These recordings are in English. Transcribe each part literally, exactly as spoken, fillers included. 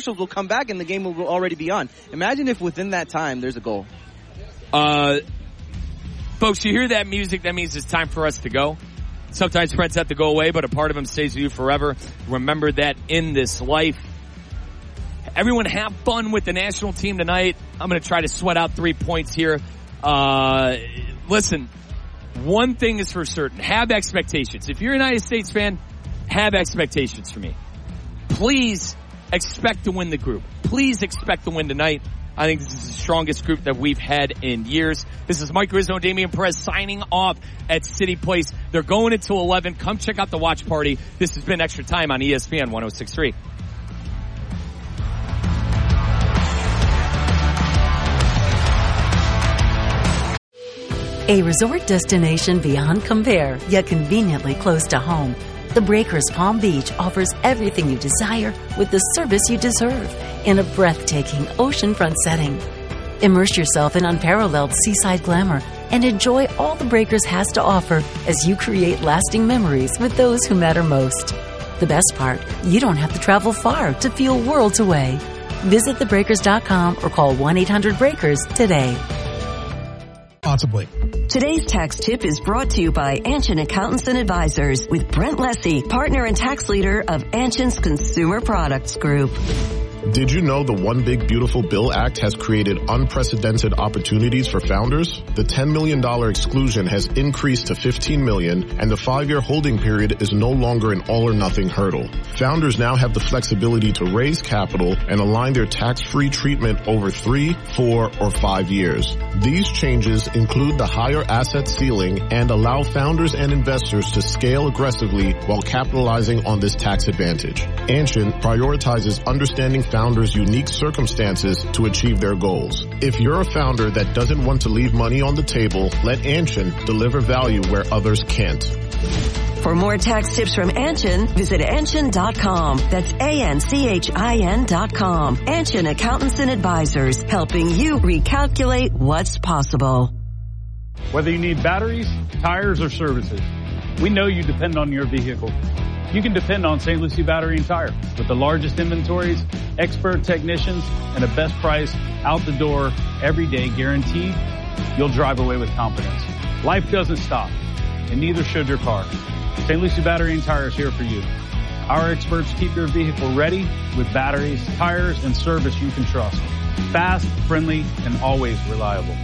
commercials will come back and the game will already be on. Imagine if within that time there's a goal. Uh, folks, you hear that music, that means it's time for us to go. Sometimes friends have to go away, but a part of them stays with you forever. Remember that in this life. Everyone have fun with the national team tonight. I'm going to try to sweat out three points here. Uh, listen, one thing is for certain. Have expectations. If you're a United States fan, have expectations for me. Please expect to win the group. Please expect to win tonight. I think this is the strongest group that we've had in years. This is Mike Rizzo and Damian Perez signing off at City Place. They're going until eleven. Come check out the watch party. This has been Extra Time on E S P N one oh six point three. A resort destination beyond compare, yet conveniently close to home. The Breakers Palm Beach offers everything you desire with the service you deserve in a breathtaking oceanfront setting. Immerse yourself in unparalleled seaside glamour and enjoy all the Breakers has to offer as you create lasting memories with those who matter most. The best part, you don't have to travel far to feel worlds away. Visit the breakers dot com or call one eight hundred breakers today. Possibly. Today's tax tip is brought to you by Anshin Accountants and Advisors with Brent Lessie, partner and tax leader of Anshin's Consumer Products Group. Did you know the One Big Beautiful Bill Act has created unprecedented opportunities for founders? The ten million dollars exclusion has increased to fifteen million dollars, and the five-year holding period is no longer an all-or-nothing hurdle. Founders now have the flexibility to raise capital and align their tax-free treatment over three, four, or five years. These changes include the higher asset ceiling and allow founders and investors to scale aggressively while capitalizing on this tax advantage. Anshin prioritizes understanding founders' unique circumstances to achieve their goals. If you're a founder that doesn't want to leave money on the table, let Anshin deliver value where others can't. For more tax tips from Anshin, visit Anshin dot com. That's A N C H I N dot com. Anshin Accountants and Advisors, helping you recalculate what's possible. Whether you need batteries, tires, or services, we know you depend on your vehicle. You can depend on Saint Lucie Battery and Tire with the largest inventories, expert technicians, and a best price out the door every day guaranteed. You'll drive away with confidence. Life doesn't stop, and neither should your car. Saint Lucie Battery and Tire is here for you. Our experts keep your vehicle ready with batteries, tires, and service you can trust. Fast, friendly, and always reliable.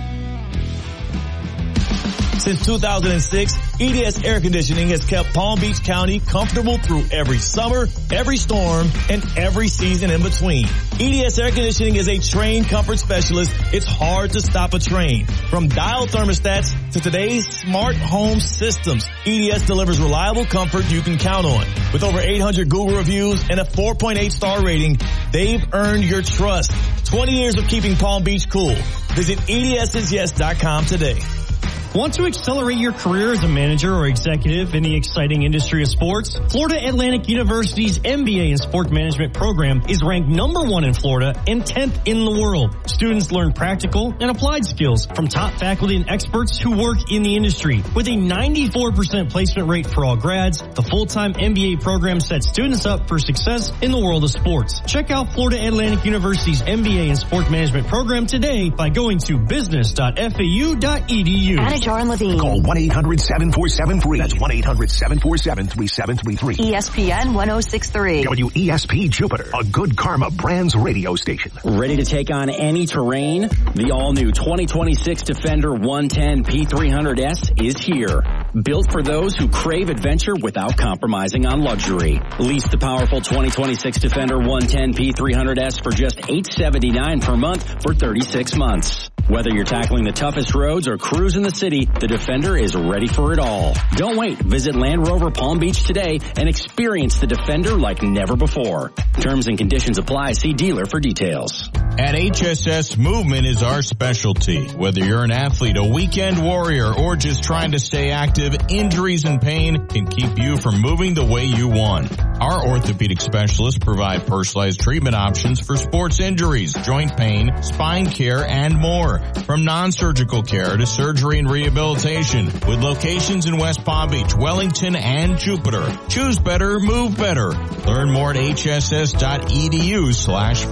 Since two thousand six, E D S Air Conditioning has kept Palm Beach County comfortable through every summer, every storm, and every season in between. E D S Air Conditioning is a trained comfort specialist. It's hard to stop a train. From dial thermostats to today's smart home systems, E D S delivers reliable comfort you can count on. With over eight hundred Google reviews and a four point eight star rating, they've earned your trust. twenty years of keeping Palm Beach cool. Visit E D S is yes dot com today. Want to accelerate your career as a manager or executive in the exciting industry of sports? Florida Atlantic University's M B A in Sport Management program is ranked number one in Florida and tenth in the world. Students learn practical and applied skills from top faculty and experts who work in the industry. With a ninety-four percent placement rate for all grads, the full-time M B A program sets students up for success in the world of sports. Check out Florida Atlantic University's M B A in Sport Management program today by going to business dot F A U dot E D U. John Levine. Call one eight hundred seven four seven three. That's one eight hundred seven four seven three seven three three. E S P N one oh six point three. W E S P Jupiter, a Good Karma Brands radio station. Ready to take on any terrain? The all-new twenty twenty-six Defender one ten P three hundred S is here. Built for those who crave adventure without compromising on luxury. Lease the powerful twenty twenty-six Defender one ten P three hundred S for just eight hundred seventy-nine dollars per month for thirty-six months. Whether you're tackling the toughest roads or cruising the city, the Defender is ready for it all. Don't wait. Visit Land Rover Palm Beach today and experience the Defender like never before. Terms and conditions apply. See dealer for details. At H S S, movement is our specialty. Whether you're an athlete, a weekend warrior, or just trying to stay active, injuries and pain can keep you from moving the way you want. Our orthopedic specialists provide personalized treatment options for sports injuries, joint pain, spine care, and more. From non-surgical care to surgery and rehabilitation, with locations in West Palm Beach, Wellington, and Jupiter. Choose better, move better. Learn more at H S S dot E D U slash